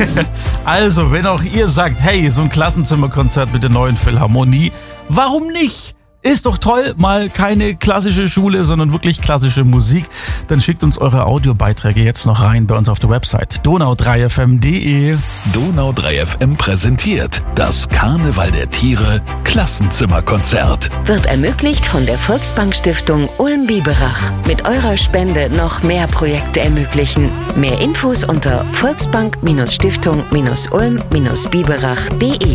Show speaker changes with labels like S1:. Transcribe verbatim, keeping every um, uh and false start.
S1: Also, wenn auch ihr sagt, hey, so ein Klassenzimmerkonzert mit der neuen Philharmonie, warum nicht? Ist doch toll, mal keine klassische Schule, sondern wirklich klassische Musik. Dann schickt uns eure Audiobeiträge jetzt noch rein bei uns auf der Website donau drei f m punkt d e.
S2: Donau drei F M präsentiert das Karneval der Tiere Klassenzimmerkonzert.
S3: Wird ermöglicht von der Volksbank-Stiftung Ulm-Biberach. Mit eurer Spende noch mehr Projekte ermöglichen. Mehr Infos unter volksbank-stiftung-ulm-biberach punkt de.